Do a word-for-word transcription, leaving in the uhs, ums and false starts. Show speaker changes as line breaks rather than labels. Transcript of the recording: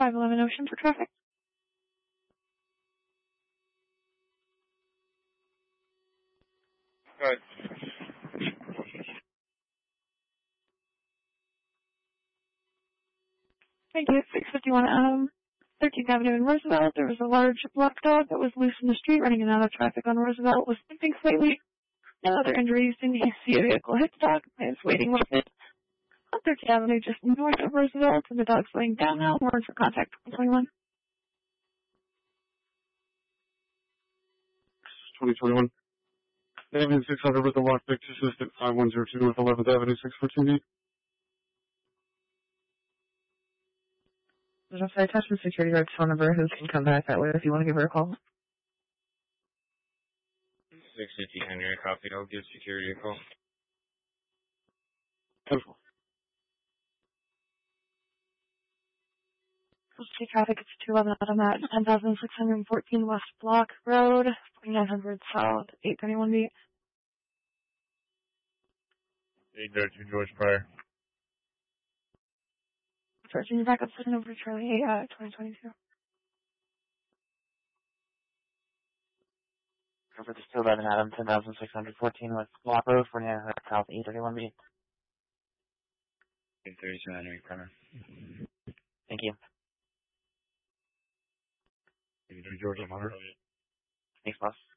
five eleven Ocean for traffic.
Good.
Thank you. six fifty-one Adam, thirteenth Avenue in Roosevelt. There was a large black dog that was loose in the street running in and out of traffic on Roosevelt. Was limping slightly. No other injuries. Didn't see a vehicle hit the dog. I was waiting with it. On thirteenth Avenue, just north of Roosevelt, and the dog's laying down now. Warrant for contact twenty-one.
twenty twenty-one. Avenue six hundred with the lockpick assistant five one zero two North eleventh Avenue six fourteen B.
If I touch the security guard's phone number, who can come back that way if you want to give her a call?
six fifty Henry, copy. I'll give security a call.
Wonderful.
City traffic, it's two eleven Adam at ten thousand six hundred fourteen West Block Road, forty-nine hundred South, eight thirty-one B.
eight oh two George Pryor.
Searching your backup sitting over to Charlie, uh, twenty twenty-two.
Over to two eleven Adam, ten thousand six hundred fourteen West Block Road, forty-nine hundred South, eight thirty-one B.
eight thirty-two Henry, Primer.
Thank you.
eight oh two George Hunter.
Thanks, boss.